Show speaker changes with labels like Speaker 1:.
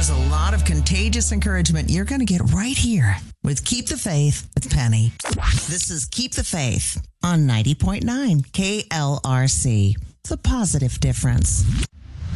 Speaker 1: There's a lot of contagious encouragement you're going to get right here with Keep the Faith with Penny. This is Keep the Faith on 90.9 KLRC. It's a positive difference.